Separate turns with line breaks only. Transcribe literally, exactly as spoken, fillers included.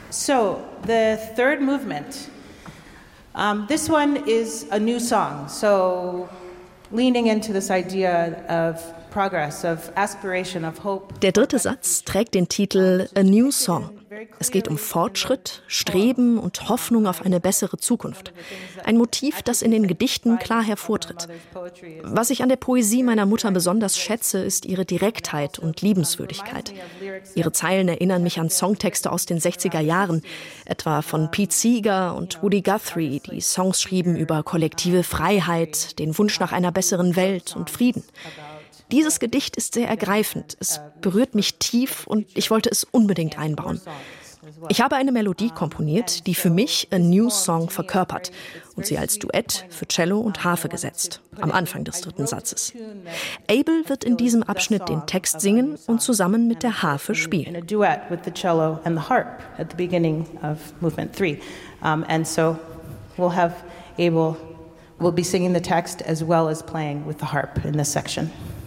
So, the third movement. Um, this one is a new song, so leaning into this idea of progress, of aspiration, of hope.
Der dritte Satz trägt den Titel A New Song. Es geht um Fortschritt, Streben und Hoffnung auf eine bessere Zukunft. Ein Motiv, das in den Gedichten klar hervortritt. Was ich an der Poesie meiner Mutter besonders schätze, ist ihre Direktheit und Liebenswürdigkeit. Ihre Zeilen erinnern mich an Songtexte aus den sechziger Jahren, etwa von Pete Seeger und Woody Guthrie, die Songs schrieben über kollektive Freiheit, den Wunsch nach einer besseren Welt und Frieden. Dieses Gedicht ist sehr ergreifend, es berührt mich tief und ich wollte es unbedingt einbauen. Ich habe eine Melodie komponiert, die für mich A New Song verkörpert und sie als Duett für Cello und Harfe gesetzt, am Anfang des dritten Satzes. Abel wird in diesem Abschnitt den Text singen und zusammen mit der Harfe spielen.
A duet with the cello and the harp at the beginning of movement three. Um, and so we'll have Abel will be singing the text as well as playing with the harp in this section.